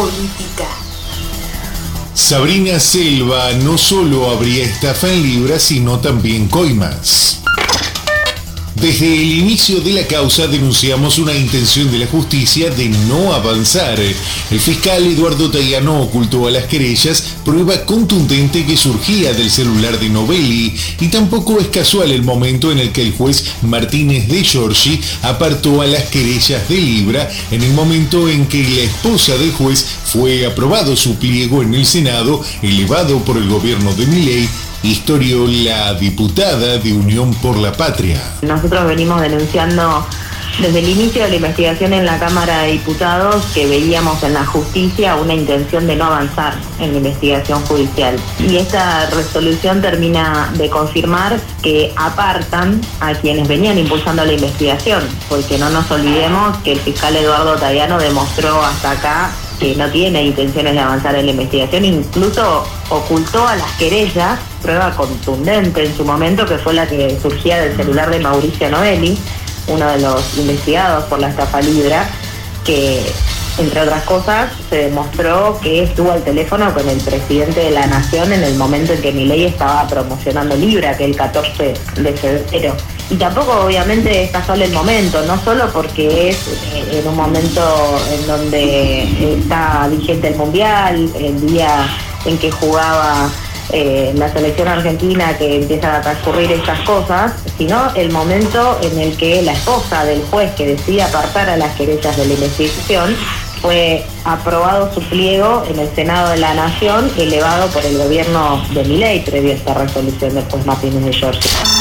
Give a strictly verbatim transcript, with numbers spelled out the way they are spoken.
política. Sabrina Selva: no solo habría estafa en libras, sino también coimas. Desde el inicio de la causa denunciamos una intención de la justicia de no avanzar. El fiscal Eduardo Tayano ocultó a las querellas prueba contundente que surgía del celular de Novelli, y tampoco es casual el momento en el que el juez Martínez de Giorgi apartó a las querellas de Libra en el momento en que la esposa del juez fue aprobado su pliego en el Senado, elevado por el gobierno de Milei, historió la diputada de Unión por la Patria. Nosotros venimos denunciando desde el inicio de la investigación en la Cámara de Diputados que veíamos en la justicia una intención de no avanzar en la investigación judicial. Y esta resolución termina de confirmar que apartan a quienes venían impulsando la investigación, porque no nos olvidemos que el fiscal Eduardo Tayano demostró hasta acá que no tiene intenciones de avanzar en la investigación, incluso ocultó a las querellas, prueba contundente en su momento, que fue la que surgía del celular de Mauricio Novelli, uno de los investigados por la estafa Libra, que entre otras cosas se demostró que estuvo al teléfono con el presidente de la Nación en el momento en que Milei estaba promocionando Libra, que es el catorce de febrero. Y tampoco obviamente es casual el momento, no solo porque es en un momento en donde está vigente el Mundial, el día en que jugaba eh, la selección argentina, que empiezan a transcurrir estas cosas, sino el momento en el que la esposa del juez que decide apartar a las querellas de la investigación fue aprobado su pliego en el Senado de la Nación, elevado por el gobierno de Milei previo a esta resolución del juez Martínez de Giorgi.